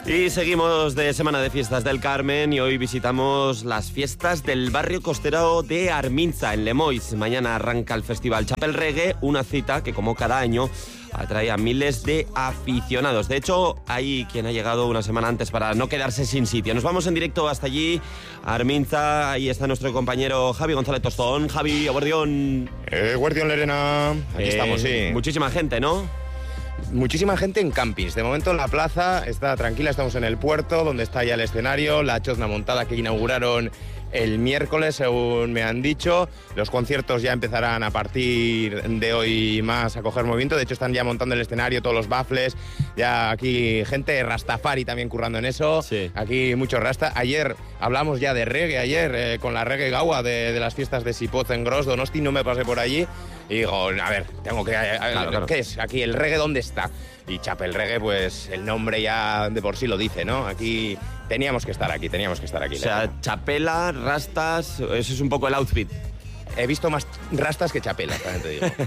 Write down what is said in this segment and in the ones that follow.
Y seguimos de Semana de Fiestas del Carmen y hoy visitamos las fiestas del barrio costero de Armintza, en Lemoiz. Mañana arranca el Festival Chapel Reggae, una cita que, como cada año, atrae a miles de aficionados. De hecho, hay quien ha llegado una semana antes para no quedarse sin sitio. Nos vamos en directo hasta allí, a Armintza. Ahí está nuestro compañero Javi González Tostón. Javi, Guardión. Guardión Lerena. Aquí estamos, sí. Muchísima gente, ¿no? Muchísima gente en campings. De momento la plaza está tranquila, estamos en el puerto, donde está ya el escenario, la chozna montada que inauguraron el miércoles, según me han dicho. Los conciertos ya empezarán a partir de hoy más a coger movimiento. De hecho, están ya montando el escenario, todos los baffles. Ya aquí gente Rastafari también currando en eso. Sí. Aquí mucho rasta. Ayer hablamos ya de reggae, con la reggae gaua de las fiestas de Sipoz en Gros, Donosti. No me pasé por allí y digo, a ver, tengo que... Claro. ¿Qué es? Aquí el reggae, ¿dónde está? Y Chapel Reggae, pues el nombre ya de por sí lo dice, ¿no? Aquí teníamos que estar aquí. O sea, chapela, rastas, eso es un poco el outfit. He visto más rastas que chapelas, también te digo.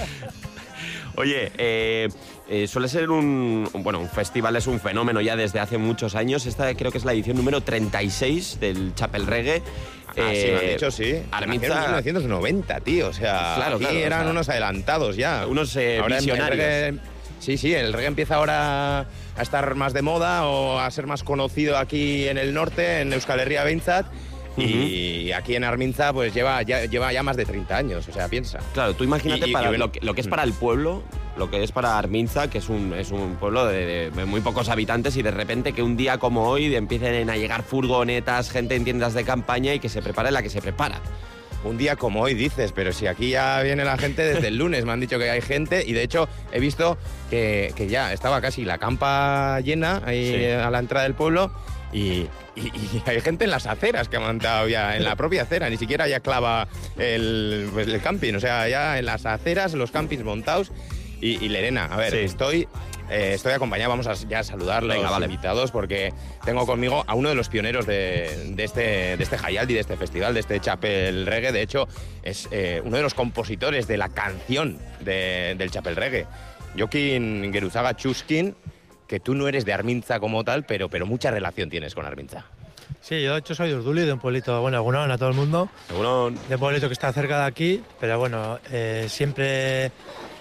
Oye, suele ser un festival, es un fenómeno ya desde hace muchos años. Esta creo que es la edición número 36 del Chapel Reggae. Sí, me han dicho, sí. Armintza... En 1990, tío, o sea, Claro, aquí claro, eran o sea, unos adelantados ya. Unos Ahora visionarios. el reggae, sí, el reggae empieza ahora a estar más de moda o a ser más conocido aquí en el norte, en Euskal Herria Behintzat. Y aquí en Armintza pues lleva ya más de 30 años, o sea, piensa. Claro, tú imagínate bueno, lo que es para el pueblo, lo que es para Armintza, que es un pueblo de muy pocos habitantes, y de repente que un día como hoy empiecen a llegar furgonetas, gente en tiendas de campaña y que se prepare la que se prepara. Un día como hoy dices, pero si aquí ya viene la gente desde el lunes, me han dicho que hay gente y de hecho he visto que ya estaba casi la campa llena ahí, sí, a la entrada del pueblo. Y hay gente en las aceras que ha montado ya, en la propia acera, ni siquiera ya clava el camping, o sea, ya en las aceras, los campings montados. Y Lerena, a ver, sí, estoy acompañado, vamos a ya saludar los invitados, porque tengo conmigo a uno de los pioneros de este Jaialdi, de este festival, de este Chapel Reggae. De hecho, es uno de los compositores de la canción del Chapel Reggae, Jokin Geruzaga Chuskin, que tú no eres de Armintza como tal, pero mucha relación tienes con Armintza. Sí, yo de hecho soy de Urduli, de un pueblito, bueno, Egunon a todo el mundo, de un pueblito que está cerca de aquí, pero bueno, siempre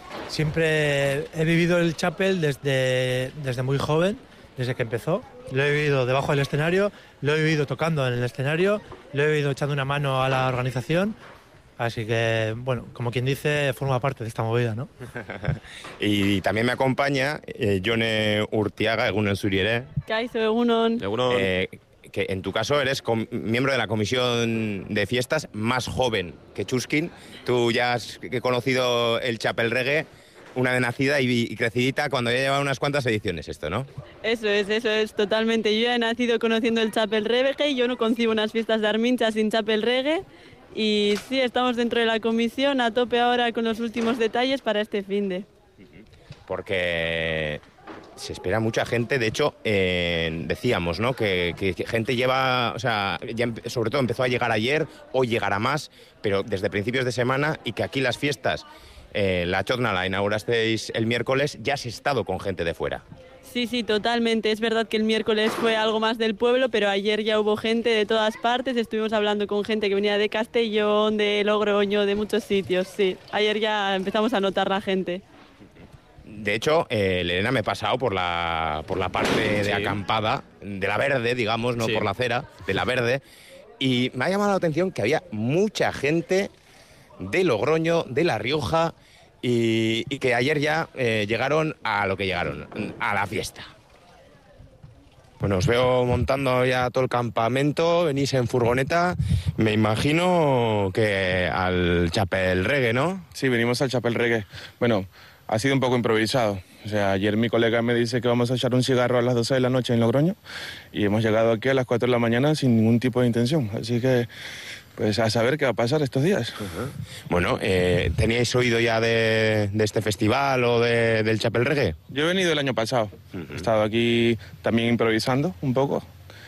he vivido el Chapel desde muy joven, desde que empezó. Lo he vivido debajo del escenario, lo he vivido tocando en el escenario, lo he vivido echando una mano a la organización. Así que, bueno, como quien dice, forma parte de esta movida, ¿no? Y también me acompaña Jone Urtiaga, Egunon Zuriere. Kaixo, Egunon. Que en tu caso eres miembro de la comisión de fiestas más joven que Chuskin. Tú ya has conocido el Chapel Reggae, una de nacida y crecidita, cuando ya lleva unas cuantas ediciones esto, ¿no? Eso es totalmente. Yo ya he nacido conociendo el Chapel Reggae y yo no concibo unas fiestas de Armintza sin Chapel Reggae. Y sí, estamos dentro de la comisión a tope ahora con los últimos detalles para este finde. Porque se espera mucha gente, de hecho, decíamos, ¿no? Que gente lleva, o sea, ya sobre todo empezó a llegar ayer, hoy llegará más, pero desde principios de semana, y que aquí las fiestas, la chozna la inaugurasteis el miércoles, ya has estado con gente de fuera. Sí, totalmente. Es verdad que el miércoles fue algo más del pueblo, pero ayer ya hubo gente de todas partes. Estuvimos hablando con gente que venía de Castellón, de Logroño, de muchos sitios, sí. Ayer ya empezamos a notar la gente. De hecho, Lerena, me he pasado por la parte de acampada, de la verde, digamos, no por la acera, de la verde, y me ha llamado la atención que había mucha gente de Logroño, de La Rioja, y que ayer ya llegaron a lo que llegaron, a la fiesta. Bueno, os veo montando ya todo el campamento, venís en furgoneta, me imagino que al Chapel Reggae, ¿no? Sí, venimos al Chapel Reggae. Bueno, ha sido un poco improvisado. O sea, ayer mi colega me dice que vamos a echar un cigarro a las 12 de la noche en Logroño y hemos llegado aquí a las 4 de la mañana sin ningún tipo de intención. Así que, pues a saber qué va a pasar estos días. Bueno, ¿teníais oído ya de este festival o del Chapel Reggae? Yo he venido el año pasado. He estado aquí también improvisando un poco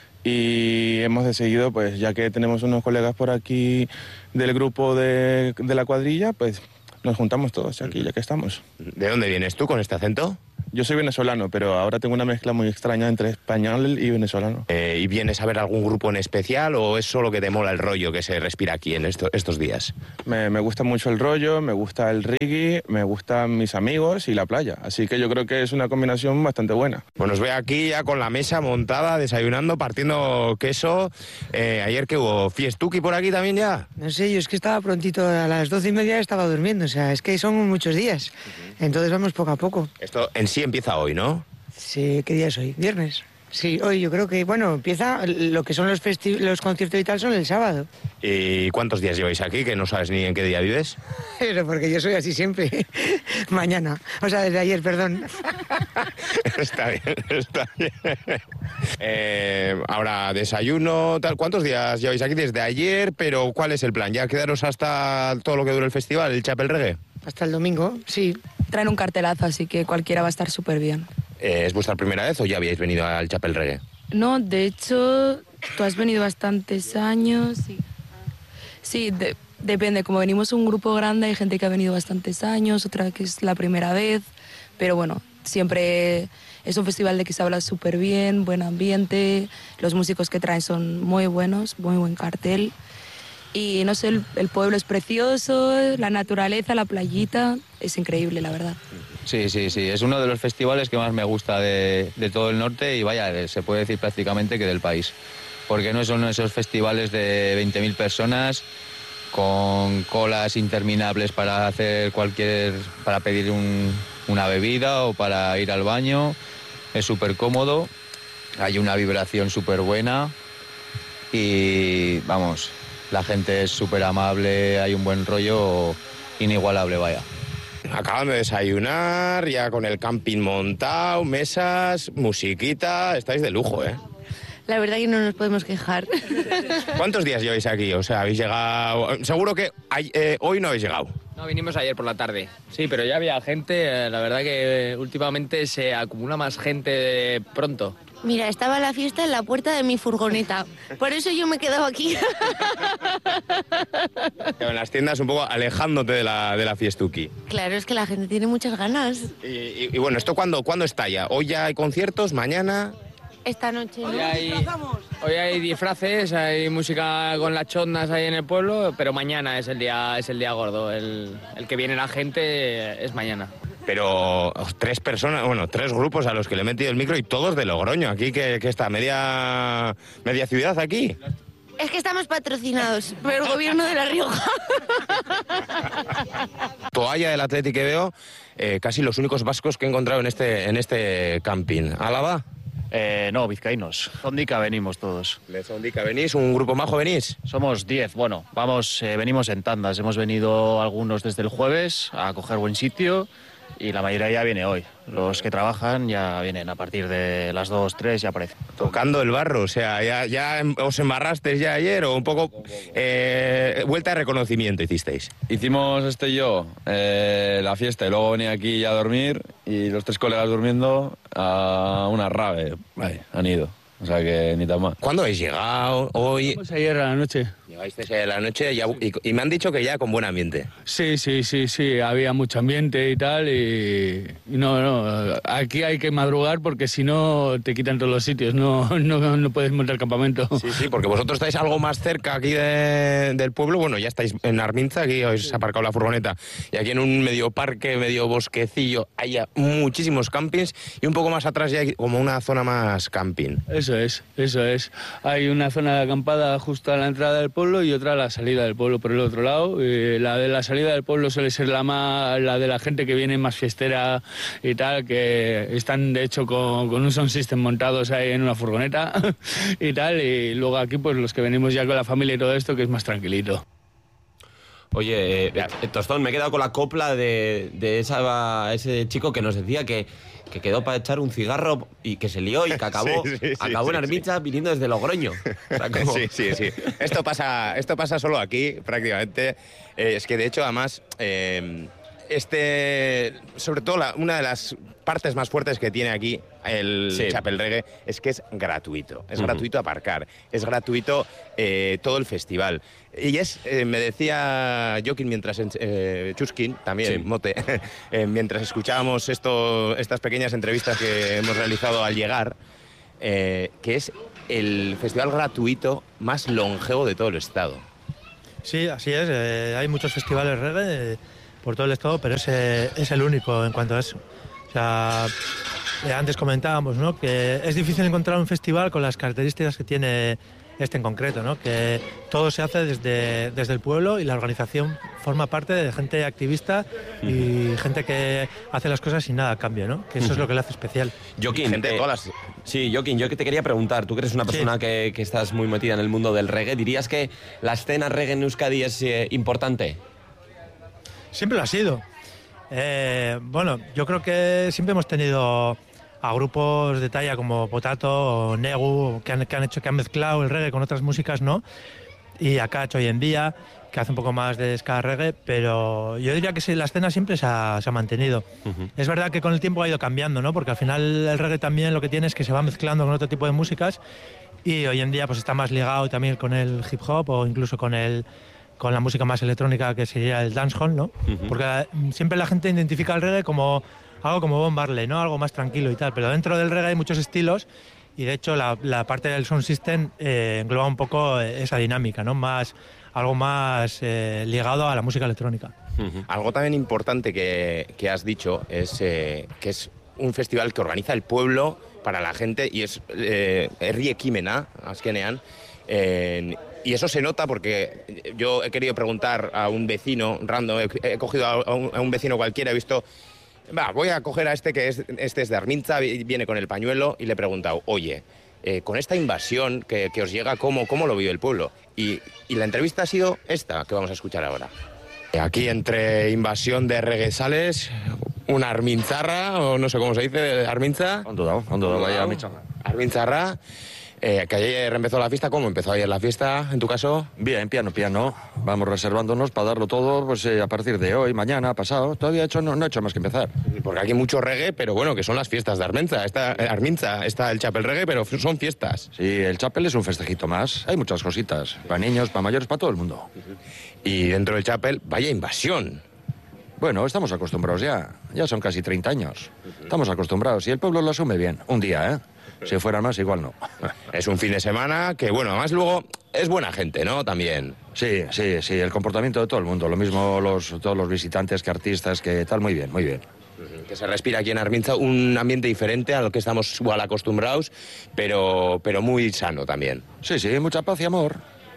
y hemos decidido, pues ya que tenemos unos colegas por aquí del grupo de la cuadrilla, pues nos juntamos todos aquí ya que estamos. ¿De dónde vienes tú con este acento? Yo soy venezolano, pero ahora tengo una mezcla muy extraña entre español y venezolano. ¿Y vienes a ver algún grupo en especial o es solo que te mola el rollo que se respira aquí en estos días? Me gusta mucho el rollo, me gusta el reggae, me gustan mis amigos y la playa. Así que yo creo que es una combinación bastante buena. Bueno, os veo aquí ya con la mesa montada, desayunando, partiendo queso. Ayer que hubo fiestuki por aquí también ya. No sé, yo es que estaba prontito, a las 12:30 estaba durmiendo, o sea, es que son muchos días. Entonces vamos poco a poco. Esto en sí empieza hoy, ¿no? Sí, ¿qué día es hoy? ¿Viernes? Sí, hoy yo creo que, bueno, empieza lo que son los conciertos y tal son el sábado. ¿Y cuántos días lleváis aquí, que no sabes ni en qué día vives? Pero porque yo soy así siempre. Mañana, o sea, desde ayer, perdón. Está bien. Ahora, desayuno, tal. ¿Cuántos días lleváis aquí? Desde ayer, pero ¿cuál es el plan? ¿Ya quedaros hasta todo lo que dure el festival, el Chapel Reggae? Hasta el domingo, sí. Traen un cartelazo, así que cualquiera va a estar súper bien. ¿Es vuestra primera vez o ya habíais venido al Chapel Reggae? No, de hecho, tú has venido bastantes años. Sí, depende. Como venimos un grupo grande, hay gente que ha venido bastantes años, otra que es la primera vez. Pero bueno, siempre es un festival de que se habla súper bien, buen ambiente. Los músicos que traen son muy buenos, muy buen cartel. Y no sé, el pueblo es precioso, la naturaleza, la playita, es increíble, la verdad. Sí, es uno de los festivales que más me gusta de todo el norte y vaya, se puede decir prácticamente que del país. Porque no son esos festivales de 20.000 personas con colas interminables para pedir una bebida o para ir al baño. Es súper cómodo, hay una vibración súper buena y vamos, la gente es súper amable, hay un buen rollo inigualable, vaya. Acaban de desayunar, ya con el camping montado, mesas, musiquita, estáis de lujo, ¿eh? La verdad que no nos podemos quejar. ¿Cuántos días lleváis aquí? O sea, habéis llegado... Seguro que hoy no habéis llegado. No, vinimos ayer por la tarde. Sí, pero ya había gente. La verdad que últimamente se acumula más gente pronto. Mira, estaba la fiesta en la puerta de mi furgoneta. Por eso yo me he quedado aquí. En las tiendas un poco alejándote de la fiestuki. Claro, es que la gente tiene muchas ganas. Y bueno, ¿esto cuándo estalla? ¿Hoy ya hay conciertos? ¿Mañana? Esta noche, ¿no? Hoy hay disfraces, hay música con las chondas ahí en el pueblo, pero mañana es el día gordo. El que viene la gente es mañana. Pero 3 personas, bueno, 3 grupos a los que le he metido el micro y todos de Logroño, aquí que está media ciudad aquí. Es que estamos patrocinados por el gobierno de La Rioja. Toalla del Athletic que veo, casi los únicos vascos que he encontrado en este camping. ¿Álava? No, vizcaínos. Zondica venimos todos. ¿De Zondica venís? ¿Un grupo majo venís? Somos 10. Bueno, venimos en tandas. Hemos venido algunos desde el jueves a coger buen sitio y la mayoría ya viene hoy. Los que trabajan ya vienen a partir de las 2, 3, ya aparecen. Tocando el barro, o sea, ya os embarrasteis ya ayer o un poco vuelta de reconocimiento hicisteis. Hicimos la fiesta y luego venía aquí ya a dormir y los 3 colegas durmiendo a una rave. Vale, han ido. O sea que ni tan mal. ¿Cuándo habéis llegado? Hoy. Pues ayer a la noche. Llegasteis ayer a la noche y me han dicho que ya con buen ambiente. Sí, había mucho ambiente y tal y no, aquí hay que madrugar porque si no te quitan todos los sitios, no puedes montar campamento. Sí, porque vosotros estáis algo más cerca aquí del pueblo, bueno, ya estáis en Arminza, aquí habéis aparcado la furgoneta y aquí en un medio parque, medio bosquecillo, hay muchísimos campings y un poco más atrás ya hay como una zona más camping. Eso es. Hay una zona de acampada justo a la entrada del pueblo y otra a la salida del pueblo por el otro lado. La de la salida del pueblo suele ser la de la gente que viene más fiestera y tal, que están de hecho con un sound system montados ahí en una furgoneta y tal. Y luego aquí pues los que venimos ya con la familia y todo esto, que es más tranquilito. Oye, Tostón, me he quedado con la copla de ese chico que nos decía que quedó para echar un cigarro y que se lió y que acabó en Arminza viniendo desde Logroño. O sea, como... Sí. Esto pasa solo aquí, prácticamente. Es que, de hecho, además, sobre todo una de las partes más fuertes que tiene aquí el Chapel Reggae es que es gratuito. Es gratuito aparcar, es gratuito todo el festival. Y me decía Joaquín mientras, Chuskin, también, Mote, mientras escuchábamos estas pequeñas entrevistas que hemos realizado al llegar, que es el festival gratuito más longevo de todo el estado. Sí, así es. Hay muchos festivales reggae por todo el estado, pero ese es el único en cuanto a eso. O sea, antes comentábamos, ¿no?, que es difícil encontrar un festival con las características que tiene este en concreto, ¿no?, que todo se hace desde el pueblo y la organización forma parte de gente activista y gente que hace las cosas sin nada a cambio, ¿no?, que eso es lo que le hace especial. Joaquín, Sí, Joaquín, yo que te quería preguntar, tú que eres una persona que estás muy metida en el mundo del reggae, ¿dirías que la escena reggae en Euskadi es importante? Siempre lo ha sido. Bueno, yo creo que siempre hemos tenido a grupos de talla como Potato o Negu que han mezclado el reggae con otras músicas, ¿no? Y Akach hoy en día, que hace un poco más de ska reggae, pero yo diría que la escena siempre se ha mantenido. Es verdad que con el tiempo ha ido cambiando, ¿no? Porque al final el reggae también lo que tiene es que se va mezclando con otro tipo de músicas y hoy en día pues está más ligado también con el hip hop o incluso con la música más electrónica que sería el dancehall, ¿no? Porque siempre la gente identifica el reggae como algo como Bob Marley, ¿no? Algo más tranquilo y tal, pero dentro del reggae hay muchos estilos y de hecho la parte del sound system engloba un poco esa dinámica, ¿no? Algo más ligado a la música electrónica. Algo también importante que has dicho es que es un festival que organiza el pueblo para la gente y es herri ekimena, azkenean. Y eso se nota porque yo he querido preguntar a un vecino random, he cogido a un vecino cualquiera, he visto, voy a coger a este este es de Armintza, viene con el pañuelo y le he preguntado, oye, con esta invasión que os llega, ¿cómo lo vive el pueblo? Y la entrevista ha sido esta que vamos a escuchar ahora. Aquí entre invasión de reguesales, una armintzarra, o no sé cómo se dice, Armintza. Ondo dago, bai, Armintzarra. Que ayer empezó la fiesta. ¿Cómo empezó ayer la fiesta, en tu caso? Bien, piano. Vamos reservándonos para darlo todo pues, a partir de hoy, mañana, pasado. Todavía no he hecho más que empezar. Porque aquí hay mucho reggae, pero bueno, que son las fiestas de Armintza. Está el Chapel Reggae, pero son fiestas. Sí, el Chapel es un festejito más. Hay muchas cositas. Para niños, para mayores, para todo el mundo. Y dentro del Chapel, vaya invasión. Bueno, estamos acostumbrados ya. Ya son casi 30 años. Estamos acostumbrados y el pueblo lo asume bien. Un día, ¿eh? Si fuera más, igual no. Es un fin de semana que, bueno, además luego es buena gente, ¿no? También. Sí, el comportamiento de todo el mundo. Lo mismo todos los visitantes que artistas, que tal, muy bien. Que se respira aquí en Armintza un ambiente diferente a lo que estamos igual acostumbrados, pero muy sano también. Sí, mucha paz y amor.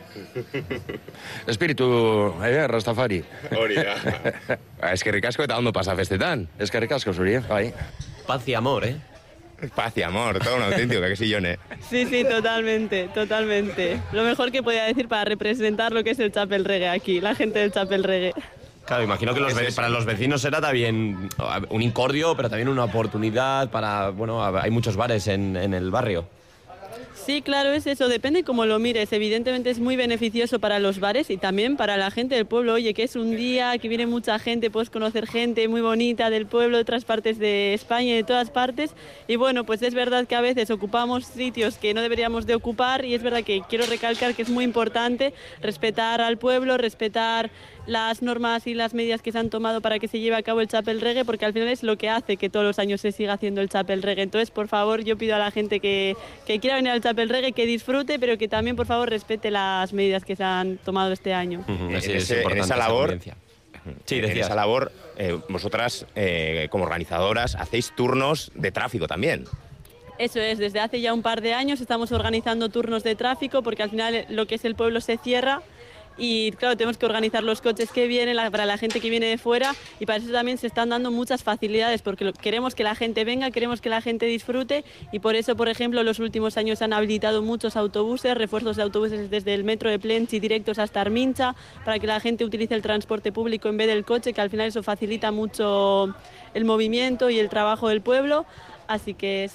Espíritu, Rastafari. Es que ricasco eta ondo pasa festetan. Es que ricasco, Suri, bai. Paz y amor, ¿eh? Paz y amor, todo un auténtico, que sí, Yone. Sí, totalmente. Lo mejor que podía decir para representar lo que es el Chapel Reggae aquí, la gente del Chapel Reggae. Claro, imagino que para los vecinos era también un incordio, pero también una oportunidad para... Bueno, hay muchos bares en el barrio. Sí, claro, es eso, depende cómo lo mires. Evidentemente es muy beneficioso para los bares y también para la gente del pueblo. Oye, que es un día que viene mucha gente, puedes conocer gente muy bonita del pueblo, de otras partes de España y de todas partes. Y bueno, pues es verdad que a veces ocupamos sitios que no deberíamos de ocupar y es verdad que quiero recalcar que es muy importante respetar al pueblo, respetar las normas y las medidas que se han tomado para que se lleve a cabo el Chapel Reggae, porque al final es lo que hace que todos los años se siga haciendo el Chapel Reggae. Entonces, por favor, yo pido a la gente que quiera venir al Chapel Reggae, que disfrute, pero que también, por favor, respete las medidas que se han tomado este año. En esa labor, vosotras, como organizadoras, hacéis turnos de tráfico también. Eso es, desde hace ya un par de años estamos organizando turnos de tráfico, porque al final lo que es el pueblo se cierra. Y claro, tenemos que organizar los coches que vienen para la gente que viene de fuera y para eso también se están dando muchas facilidades porque queremos que la gente venga, queremos que la gente disfrute y por eso, por ejemplo, en los últimos años se han habilitado muchos autobuses, refuerzos de autobuses desde el metro de Plenchi directos hasta Armintza para que la gente utilice el transporte público en vez del coche, que al final eso facilita mucho el movimiento y el trabajo del pueblo. Así que sí,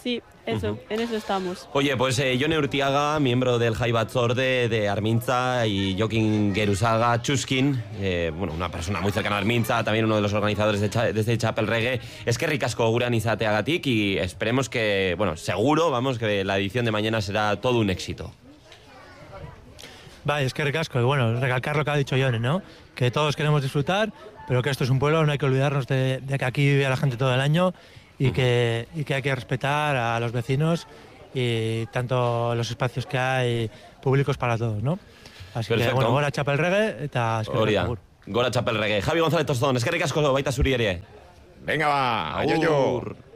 Eso, en eso estamos. Oye, pues Jone Urtiaga, miembro del Jai Batzorde de Armintza, y Jokin Geruzaga Chuskin, bueno, una persona muy cercana a Armintza, también uno de los organizadores de este Chapel Reggae. Es que ricasco gurean izateagatik y esperemos que, bueno, seguro, vamos, que la edición de mañana será todo un éxito. Vale, es que ricasco, y bueno, recalcar lo que ha dicho Jone, ¿no? Que todos queremos disfrutar, pero que esto es un pueblo, no hay que olvidarnos de que aquí vive la gente todo el año y que hay que respetar a los vecinos y tanto los espacios que hay públicos para todos, ¿no? Así Perfecto. que, bueno, gora Chapel Reggae eta eskerrik agur. Gora Chapel Reggae. Javi González Tostón, eskerrik asko baita zuri ere. Venga, va, Agur.